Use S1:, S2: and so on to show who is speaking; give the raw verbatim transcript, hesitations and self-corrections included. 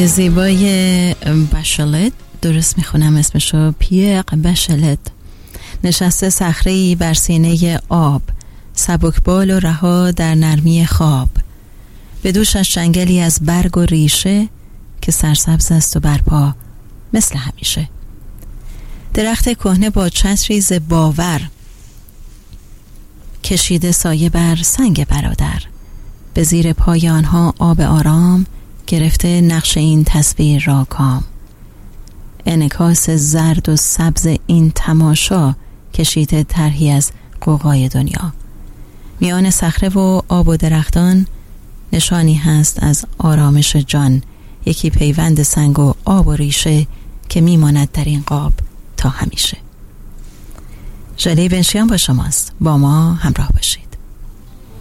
S1: صدای زیبای بشلت، درست میخونم اسمشو، پییر بشلت، نشسته صخره‌ای بر سینه آب، سبکبال و رها در نرمی خواب. به دوشش جنگلی از برگ و ریشه که سرسبز است و برپا مثل همیشه. درخت کهنه با چتری ز باور، کشیده سایه بر سنگ برادر. به زیر پای آنها آب آرام، گرفته نقش این تصویر را کام. انعکاس زرد و سبز این تماشا، کشیده طرحی از غوغای دنیا. میان صخره و آب و درختان نشانی هست از آرامش جان، یکی پیوند سنگ و آب و ریشه که میماند در این قاب تا همیشه. ژله بنشیان با شماست، با ما همراه باشید.